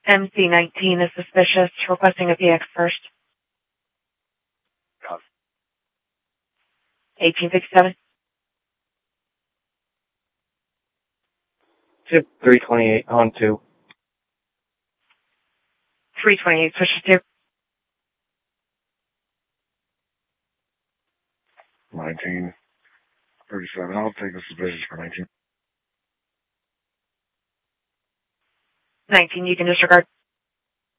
MC19 is suspicious, requesting a PX first. 1857. Tip 328 on 2. 328 switches to. 1937. I'll take the suspicious for 19. 19, you can disregard.